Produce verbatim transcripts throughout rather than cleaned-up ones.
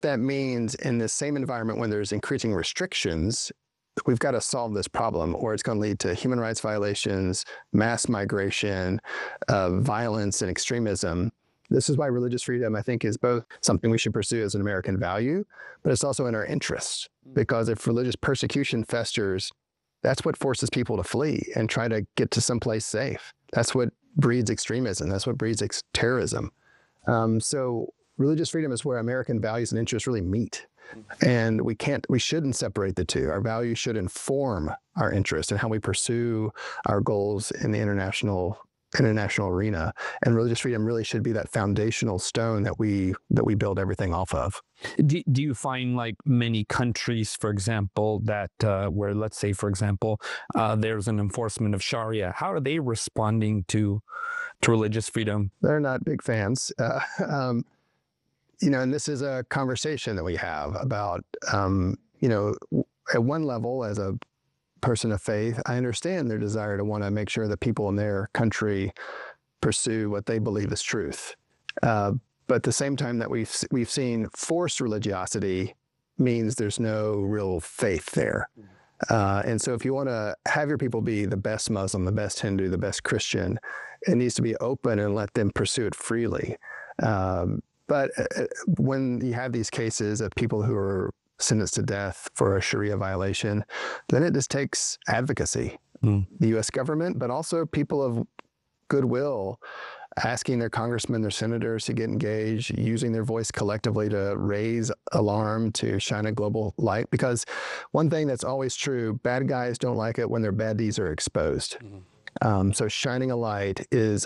that means in this same environment when there's increasing restrictions, we've got to solve this problem, or it's going to lead to human rights violations, mass migration, uh, violence, and extremism. This is why religious freedom, I think, is both something we should pursue as an American value, but it's also in our interest. Because if religious persecution festers, that's what forces people to flee and try to get to someplace safe. That's what breeds extremism. That's what breeds ex- terrorism. Um, so religious freedom is where American values and interests really meet. And we can't, we shouldn't separate the two. Our values should inform our interests and how we pursue our goals in the international international arena. And religious freedom really should be that foundational stone that we that we build everything off of. Do, do you find like many countries, for example, that uh, where, let's say, for example, uh, there's an enforcement of Sharia, how are they responding to to religious freedom? They're not big fans. Uh, um, you know, and this is a conversation that we have about, um, you know, at one level, as a person of faith, I understand their desire to want to make sure that people in their country pursue what they believe is truth. Uh, but at the same time that we've we've seen forced religiosity means there's no real faith there. Uh, and so if you want to have your people be the best Muslim, the best Hindu, the best Christian, it needs to be open and let them pursue it freely. Um, but uh, when you have these cases of people who are sentenced to death for a Sharia violation, then it just takes advocacy. Mm. The U S government, but also people of goodwill asking their congressmen, their senators to get engaged, using their voice collectively to raise alarm, to shine a global light. Because one thing that's always true, bad guys don't like it when their bad deeds are exposed. Mm. Um, so shining a light is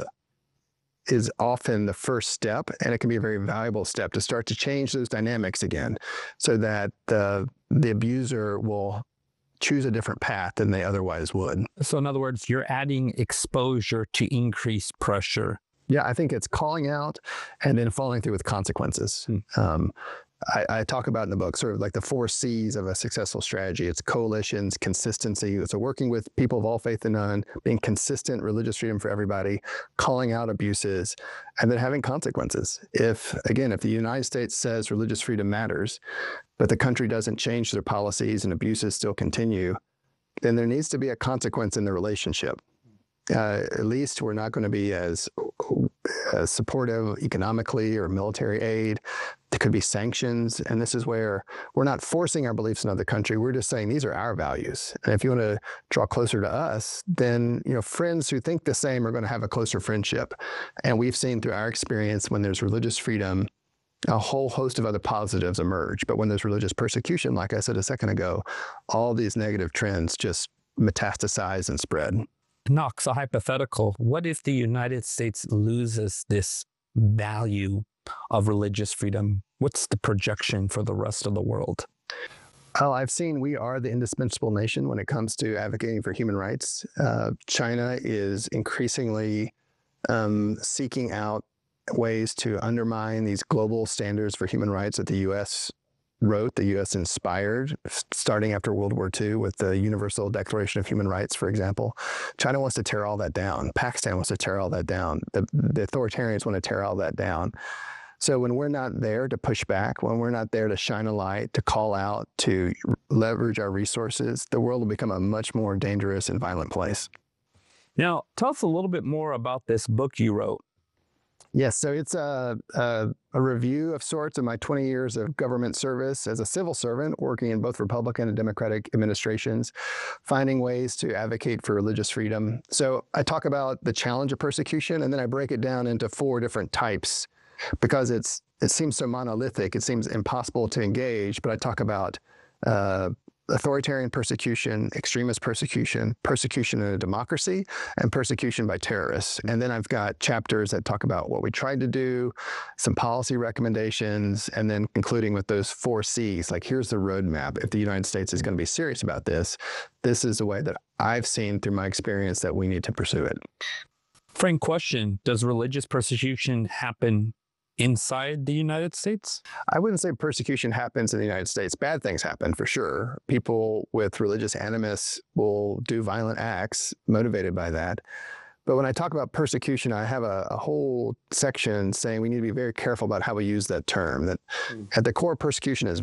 is often the first step, and it can be a very valuable step to start to change those dynamics again, so that the the abuser will choose a different path than they otherwise would. So in other words, you're adding exposure to increase pressure. Yeah, I think it's calling out and then following through with consequences. Hmm. Um, I, I talk about in the book sort of like the four C's of a successful strategy. It's coalitions, consistency. So working with people of all faith and none, being consistent, religious freedom for everybody, calling out abuses, and then having consequences. If, again, if the United States says religious freedom matters, but the country doesn't change their policies and abuses still continue, then there needs to be a consequence in the relationship. Uh, at least we're not going to be as, as supportive economically or military aid. There could be sanctions. And this is where we're not forcing our beliefs in another country. We're just saying these are our values. And if you want to draw closer to us, then, you know, friends who think the same are going to have a closer friendship. And we've seen through our experience when there's religious freedom, a whole host of other positives emerge. But when there's religious persecution, like I said a second ago, all these negative trends just metastasize and spread. Knox, a hypothetical. What if the United States loses this value of religious freedom? What's the projection for the rest of the world? Well, I've seen we are the indispensable nation when it comes to advocating for human rights. Uh, China is increasingly um, seeking out ways to undermine these global standards for human rights that the U S wrote, the U S inspired, starting after World War Two with the Universal Declaration of Human Rights, for example. China wants to tear all that down. Pakistan wants to tear all that down. The, the authoritarians want to tear all that down. So when we're not there to push back, when we're not there to shine a light, to call out, to leverage our resources, the world will become a much more dangerous and violent place. Now, tell us a little bit more about this book you wrote. Yes, so it's a, a, a review of sorts of my twenty years of government service as a civil servant, working in both Republican and Democratic administrations, finding ways to advocate for religious freedom. So I talk about the challenge of persecution, and then I break it down into four different types because it's it seems so monolithic, it seems impossible to engage, but I talk about uh, authoritarian persecution, extremist persecution, persecution in a democracy, and persecution by terrorists. And then I've got chapters that talk about what we tried to do, some policy recommendations, and then concluding with those four C's, like here's the roadmap. If the United States is going to be serious about this, this is the way that I've seen through my experience that we need to pursue it. Frank, question, does religious persecution happen inside the United States? I wouldn't say persecution happens in the United States. Bad things happen for sure. People with religious animus will do violent acts motivated by that. But when I talk about persecution, I have a, a whole section saying we need to be very careful about how we use that term, that mm. at the core, persecution is